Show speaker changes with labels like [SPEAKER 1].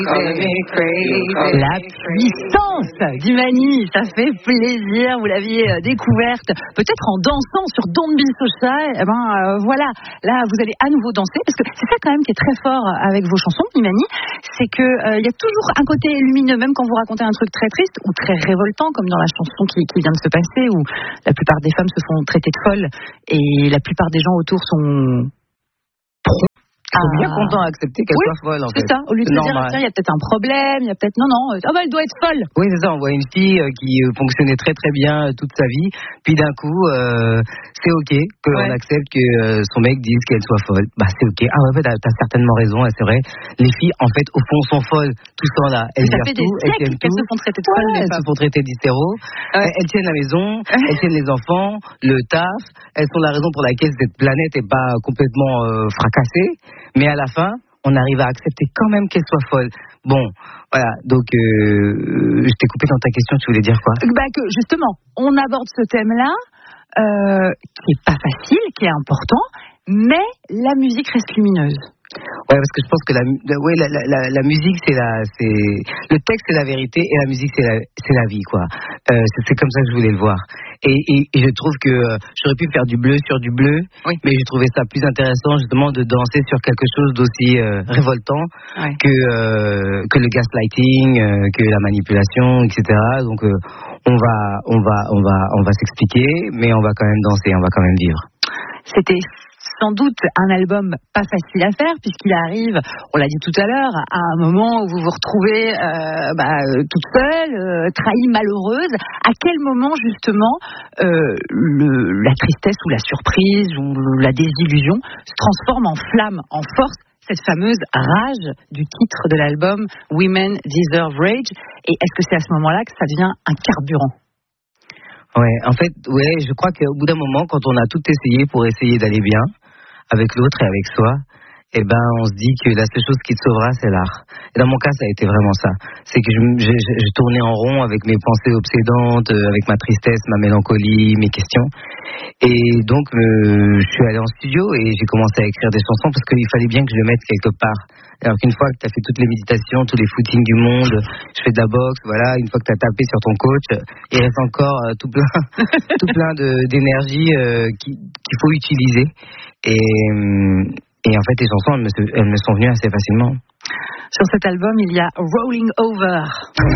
[SPEAKER 1] La puissance d'Imani, ça fait plaisir. Vous l'aviez découverte peut-être en dansant sur Don't Be So Shy. Voilà, là vous allez à nouveau danser parce que c'est ça quand même qui est très fort avec vos chansons, Imani, c'est que il y a toujours un côté lumineux, même quand vous racontez un truc très triste ou très révoltant, comme dans la chanson qui vient de se passer, où la plupart des femmes se font traiter de folles et la plupart des gens autour sont
[SPEAKER 2] Ils sont bien contents d'accepter qu'elle soit folle, en fait.
[SPEAKER 1] C'est ça, au lieu de se dire, tiens, il y a peut-être un problème, il y a peut-être, non, elle doit être folle.
[SPEAKER 2] Oui, c'est ça, on voit une fille qui fonctionnait très très bien toute sa vie, puis d'un coup, c'est ok qu'on accepte que son mec dise qu'elle soit folle. Bah, c'est ok. Ah ouais, t'as certainement raison, c'est vrai. Les filles, en fait, au fond, sont folles tout ce temps-là. Elles gèrent tout, elles tiennent tout.
[SPEAKER 1] Se font traiter de folles,
[SPEAKER 2] elles se font traiter d'hystéro. Elles tiennent la maison, elles tiennent les enfants, le taf. Elles sont la raison pour laquelle cette planète n'est pas complètement fracassée. Mais à la fin, on arrive à accepter quand même qu'elle soit folle. Bon, voilà, donc je t'ai coupé dans ta question, tu voulais dire quoi ?
[SPEAKER 1] Que justement, on aborde ce thème-là, qui est pas facile, qui est important, mais la musique reste lumineuse.
[SPEAKER 2] Ouais, parce que je pense que la musique le texte c'est la vérité et la musique c'est la vie, quoi. C'est comme ça que je voulais le voir. Et je trouve que j'aurais pu faire du bleu sur du bleu, mais j'ai trouvé ça plus intéressant justement de danser sur quelque chose d'aussi révoltant que le gaslighting, que la manipulation, etc. Donc on va s'expliquer, mais on va quand même danser, on va quand même vivre.
[SPEAKER 1] C'était sans doute un album pas facile à faire puisqu'il arrive, on l'a dit tout à l'heure, à un moment où vous vous retrouvez toute seule, trahie, malheureuse. À quel moment justement la tristesse ou la surprise ou la désillusion se transforme en flamme, en force, cette fameuse rage du titre de l'album Women Deserve Rage, et est-ce que c'est à ce moment-là que ça devient un carburant ?
[SPEAKER 2] Ouais, en fait, je crois qu'au bout d'un moment, quand on a tout essayé pour essayer d'aller bien avec l'autre et avec soi, on se dit que la seule chose qui te sauvera, c'est l'art. Et dans mon cas, ça a été vraiment ça. C'est que je tournais en rond avec mes pensées obsédantes, avec ma tristesse, ma mélancolie, mes questions. Et donc, je suis allé en studio et j'ai commencé à écrire des chansons parce qu'il fallait bien que je le mette quelque part. Alors qu'une fois que tu as fait toutes les méditations, tous les footings du monde, je fais de la boxe, voilà, une fois que tu as tapé sur ton coach, il reste encore tout plein d'énergie qu'il faut utiliser. Et en fait, les chansons, elles me sont venues assez facilement.
[SPEAKER 1] Sur cet album, il y a Rolling Over.